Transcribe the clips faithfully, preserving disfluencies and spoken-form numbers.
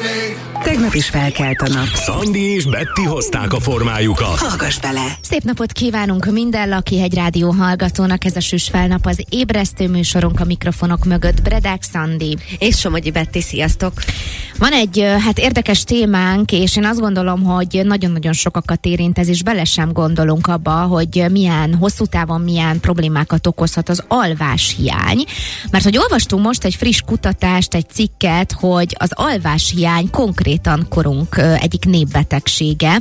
Tegnap is felkelt a nap. Szandi és Betty hozták a formájukat. Hallgass bele! Szép napot kívánunk minden Lakihegy Rádió hallgatónak, ez a Süss Felnap, az ébresztő műsorunk, a mikrofonok mögött Bredák Szandi. És Somogyi Betty, sziasztok! Van egy hát érdekes témánk, és én azt gondolom, hogy nagyon-nagyon sokakat érint ez, és bele sem gondolunk abba, hogy milyen hosszú távon milyen problémákat okozhat az alváshiány. Mert hogy olvastunk most egy friss kutatást, egy cikket, hogy az alváshiány konkrétan korunk egyik népbetegsége.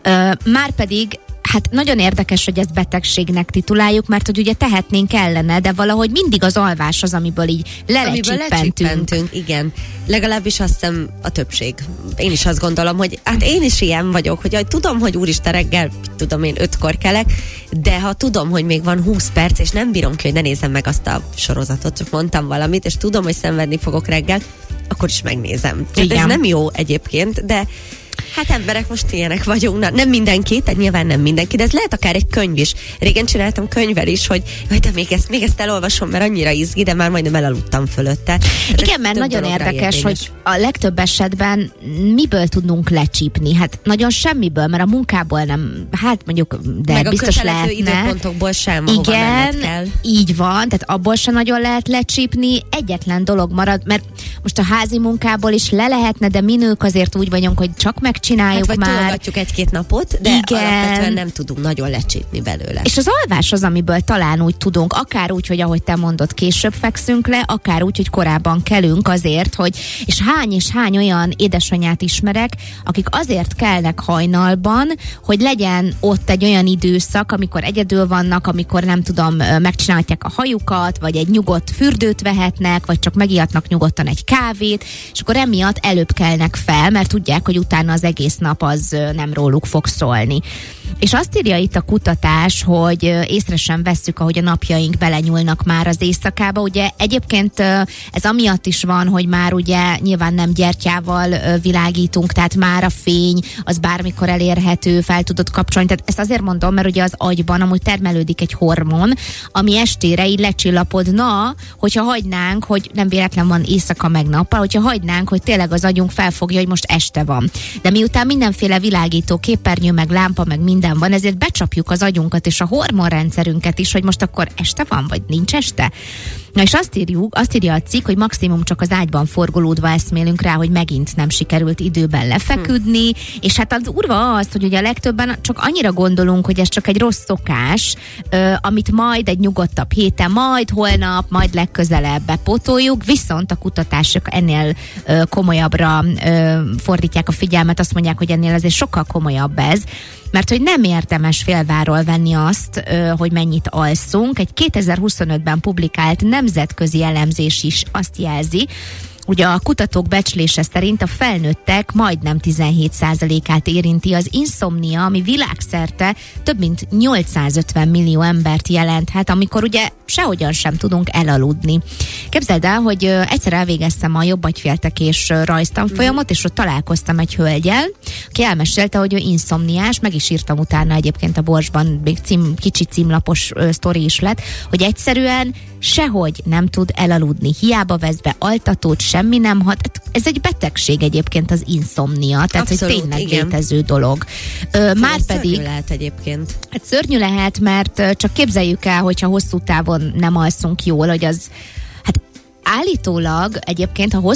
Márpedig hát nagyon érdekes, hogy ezt betegségnek tituláljuk, mert hogy ugye tehetnénk ellene, de valahogy mindig az alvás az, amiből így lelecsipentünk. Igen. Legalábbis azt hiszem a többség. Én is azt gondolom, hogy hát én is ilyen vagyok, hogy tudom, hogy úristen reggel, tudom én ötkor kelek, de ha tudom, hogy még van húsz perc, és nem bírom ki, hogy ne nézem meg azt a sorozatot, csak mondtam valamit, és tudom, hogy szenvedni fogok reggel, akkor is megnézem. Tehát ez nem jó egyébként, de hát emberek most ilyenek vagyunk. Na, nem mindenki, tehát nyilván nem mindenki, de ez lehet akár egy könyv is. Régen csináltam könyvvel is, hogy jaj, de még ezt, még ezt elolvasom, mert annyira izgi, de már majdnem elaludtam fölötte. Tehát igen, mert nagyon érdekes, érvényes. Hogy a legtöbb esetben miből tudunk lecsípni? Hát nagyon semmiből, mert a munkából nem, hát mondjuk, de meg biztos a lehetne. időpontokból sem, ahova igen, kell. Így van, tehát abból sem nagyon lehet lecsípni, egyetlen dolog marad, mert most a házi munkából is le lehetne, de mi nők azért úgy vagyunk, hogy csak megcsináljuk hát, vagy már. tologatjuk egy-két napot, de igen. Alapvetően nem tudunk nagyon lecsípni belőle. És az alvás az, amiből talán úgy tudunk, akár úgy, hogy ahogy te mondod, később fekszünk le, akár úgy, hogy korábban kelünk azért, hogy, és hány és hány olyan édesanyát ismerek, akik azért kelnek hajnalban, hogy legyen ott egy olyan időszak, amikor egyedül vannak, amikor nem tudom, megcsinálják a hajukat, vagy egy nyugodt fürdőt vehetnek, vagy csak megihatnak nyugodtan egy kávét, és akkor emiatt előbb kelnek fel, mert tudják, hogy utána az egész nap az nem róluk fog szólni. És azt írja itt a kutatás, hogy észre sem vesszük, ahogy a napjaink belenyúlnak már az éjszakába. Ugye egyébként ez amiatt is van, hogy már ugye nyilván nem gyertyával világítunk, tehát már a fény az bármikor elérhető, fel tudod kapcsolni. Tehát ezt azért mondom, mert ugye az agyban amúgy termelődik egy hormon, ami estére így lecsillapodna, hogyha hagynánk, hogy nem véletlen van éjszaka meg nappal, hogyha hagynánk, hogy tényleg az agyunk felfogja, hogy most este van. De miután mindenféle világító, képernyő, meg lámpa, meg minden van, ezért becsapjuk az agyunkat és a hormonrendszerünket is, hogy most akkor este van, vagy nincs este. Na és azt írjuk, azt írja a cikk, hogy maximum csak az ágyban forgolódva eszmélünk rá, hogy megint nem sikerült időben lefeküdni, hm. és hát az urva az, hogy ugye a legtöbben csak annyira gondolunk, hogy ez csak egy rossz szokás, ö, amit majd egy nyugodtabb héten, majd holnap, majd legközelebb bepótoljuk, viszont a kutatások ennél ö, komolyabbra ö, fordítják a figyelmet, azt mondják, hogy ennél azért sokkal komolyabb ez, mert hogy nem érdemes félváról venni azt, hogy mennyit alszunk. Egy kétezer-huszonötben publikált nemzetközi elemzés is azt jelzi, ugye a kutatók becslése szerint a felnőttek majdnem tizenhét százalékát érinti az inszomnia, ami világszerte több mint nyolcszázötven millió embert jelenthet, amikor ugye sehogyan sem tudunk elaludni. Képzeld el, hogy egyszer elvégeztem a jobbagyféltekés rajztanfolyamot, és ott találkoztam egy hölgyel, aki elmesélte, hogy ő inszomniás, meg is írtam utána egyébként a Borsban, még cím, kicsi címlapos ö, sztori is lett, hogy egyszerűen sehogy nem tud elaludni. Hiába vesz be altatót, semmi nem hat. Ez egy betegség egyébként az inszomnia, tehát abszolút, hogy tényleg igen. létező dolog. Ö, már pedig szörnyű lehet egyébként. Hát szörnyű lehet, mert csak képzeljük el, hogyha hosszú távon nem alszunk jól, hogy az állítólag egyébként, ha